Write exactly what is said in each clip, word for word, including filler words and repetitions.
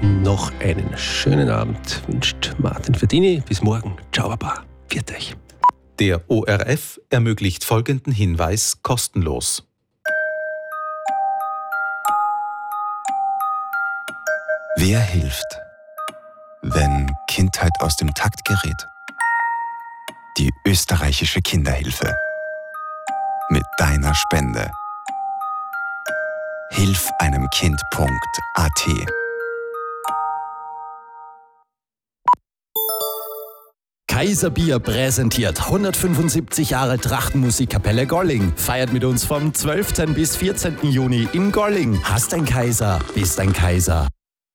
Noch einen schönen Abend wünscht Martin Verdini. Bis morgen. Ciao, Baba. Viert euch. Der O R F ermöglicht folgenden Hinweis kostenlos. Wer hilft, wenn Kindheit aus dem Takt gerät? Die österreichische Kinderhilfe. Mit deiner Spende. hilf einem Kind punkt a t. Kaiserbier präsentiert hundertfünfundsiebzig Jahre Trachtenmusikkapelle Golling. Feiert mit uns vom zwölften bis vierzehnten Juni in Golling. Hast ein Kaiser, bist ein Kaiser.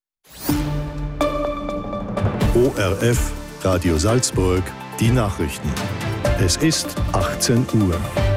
O R F, Radio Salzburg, die Nachrichten. Es ist achtzehn Uhr.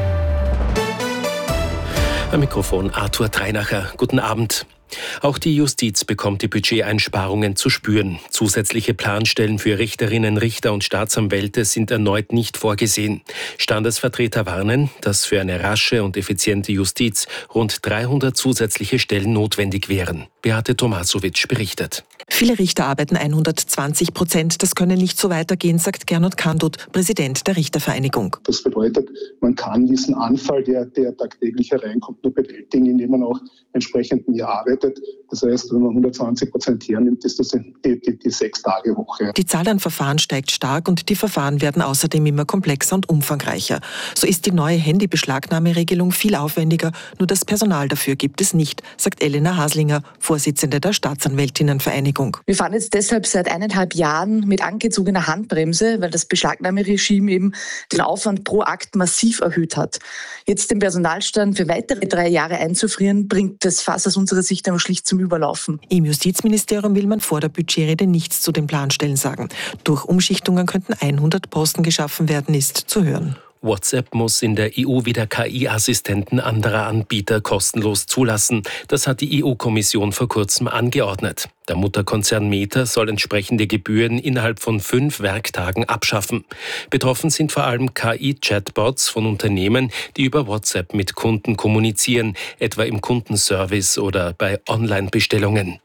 Am Mikrofon Arthur Treinacher. Guten Abend. Auch die Justiz bekommt die Budgeteinsparungen zu spüren. Zusätzliche Planstellen für Richterinnen, Richter und Staatsanwälte sind erneut nicht vorgesehen. Standesvertreter warnen, dass für eine rasche und effiziente Justiz rund dreihundert zusätzliche Stellen notwendig wären. Beate Tomasowitsch berichtet. Viele Richter arbeiten hundertzwanzig Prozent. Das könne nicht so weitergehen, sagt Gernot Kandut, Präsident der Richtervereinigung. Das bedeutet, man kann diesen Anfall, der, der tagtäglich hereinkommt, nur bewältigen, indem man auch entsprechend mehr arbeitet. Das heißt, wenn man hundertzwanzig Prozent hernimmt, ist das die, die, die Sechs-Tage-Woche. Die Zahl an Verfahren steigt stark und die Verfahren werden außerdem immer komplexer und umfangreicher. So ist die neue Handybeschlagnahmeregelung viel aufwendiger, nur das Personal dafür gibt es nicht, sagt Elena Haslinger, Vorsitzende der Staatsanwältinnenvereinigung. Wir fahren jetzt deshalb seit eineinhalb Jahren mit angezogener Handbremse, weil das Beschlagnahmeregime eben den Aufwand pro Akt massiv erhöht hat. Jetzt den Personalstand für weitere drei Jahre einzufrieren, bringt das Fass aus unserer Sicht aber schlicht zum Überlaufen. Im Justizministerium will man vor der Budgetrede nichts zu den Planstellen sagen. Durch Umschichtungen könnten hundert Posten geschaffen werden, ist zu hören. WhatsApp muss in der E U wieder K I-Assistenten anderer Anbieter kostenlos zulassen. Das hat die E U-Kommission vor kurzem angeordnet. Der Mutterkonzern Meta soll entsprechende Gebühren innerhalb von fünf Werktagen abschaffen. Betroffen sind vor allem K I-Chatbots von Unternehmen, die über WhatsApp mit Kunden kommunizieren, etwa im Kundenservice oder bei Online-Bestellungen.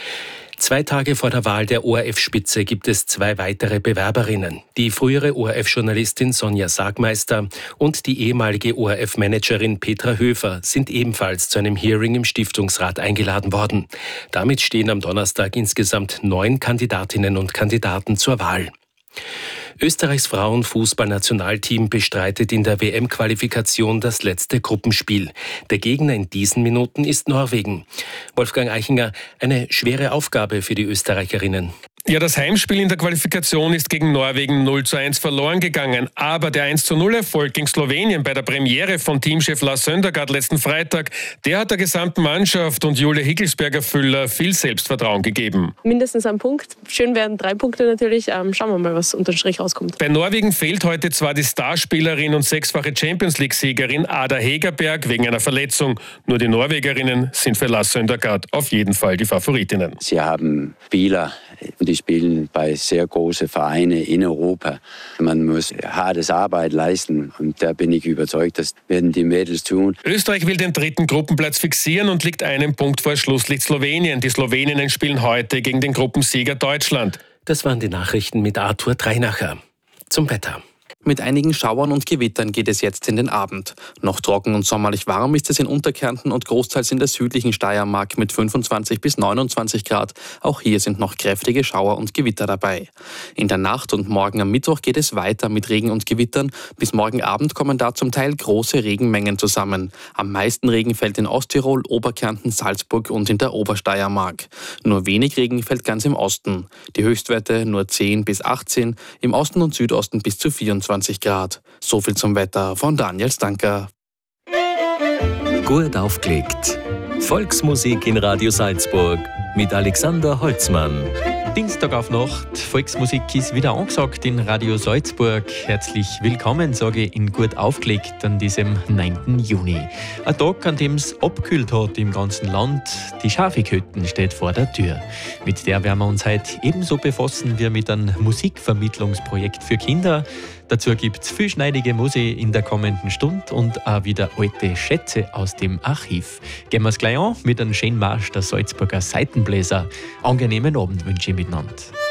Zwei Tage vor der Wahl der O R F-Spitze gibt es zwei weitere Bewerberinnen. Die frühere O R F-Journalistin Sonja Sagmeister und die ehemalige O R F-Managerin Petra Höfer sind ebenfalls zu einem Hearing im Stiftungsrat eingeladen worden. Damit stehen am Donnerstag insgesamt neun Kandidatinnen und Kandidaten zur Wahl. Österreichs Frauenfußballnationalteam bestreitet in der W M-Qualifikation das letzte Gruppenspiel. Der Gegner in diesen Minuten ist Norwegen. Wolfgang Eichinger, eine schwere Aufgabe für die Österreicherinnen. Ja, das Heimspiel in der Qualifikation ist gegen Norwegen null zu eins verloren gegangen. Aber der eins zu null Erfolg gegen Slowenien bei der Premiere von Teamchef Lars Søndergaard letzten Freitag, der hat der gesamten Mannschaft und Julia Hickelsberger-Füller viel Selbstvertrauen gegeben. Mindestens ein Punkt. Schön werden drei Punkte natürlich. Ähm, schauen wir mal, was unter den Strich rauskommt. Bei Norwegen fehlt heute zwar die Starspielerin und sechsfache Champions-League-Siegerin Ada Hegerberg wegen einer Verletzung. Nur die Norwegerinnen sind für Lars Søndergaard auf jeden Fall die Favoritinnen. Sie haben Spieler, die spielen bei sehr großen Vereinen in Europa. Man muss hartes Arbeit leisten und da bin ich überzeugt, das werden die Mädels tun. Österreich will den dritten Gruppenplatz fixieren und liegt einen Punkt vor Schlusslicht Slowenien. Die Sloweninnen spielen heute gegen den Gruppensieger Deutschland. Das waren die Nachrichten mit Arthur Treinacher. Zum Wetter. Mit einigen Schauern und Gewittern geht es jetzt in den Abend. Noch trocken und sommerlich warm ist es in Unterkärnten und großteils in der südlichen Steiermark mit fünfundzwanzig bis neunundzwanzig Grad. Auch hier sind noch kräftige Schauer und Gewitter dabei. In der Nacht und morgen am Mittwoch geht es weiter mit Regen und Gewittern. Bis morgen Abend kommen da zum Teil große Regenmengen zusammen. Am meisten Regen fällt in Osttirol, Oberkärnten, Salzburg und in der Obersteiermark. Nur wenig Regen fällt ganz im Osten. Die Höchstwerte nur zehn bis achtzehn, im Osten und Südosten bis zu vierundzwanzig Grad. So viel zum Wetter von Daniel Stanker. Gut aufgelegt. Volksmusik in Radio Salzburg mit Alexander Holzmann. Dienstag auf Nacht. Volksmusik ist wieder angesagt in Radio Salzburg. Herzlich willkommen, sage ich, in Gut aufgelegt an diesem neunten Juni. Ein Tag, an dem es abgekühlt hat im ganzen Land. Die Schafighütten steht vor der Tür. Mit der werden wir uns heute ebenso befassen wie mit einem Musikvermittlungsprojekt für Kinder. Dazu gibt es viel schneidige Musik in der kommenden Stunde und auch wieder alte Schätze aus dem Archiv. Gehen wir es gleich an mit einem schönen Marsch der Salzburger Seiten. Trompetenbläser. Angenehmen Abend wünsche ich miteinander.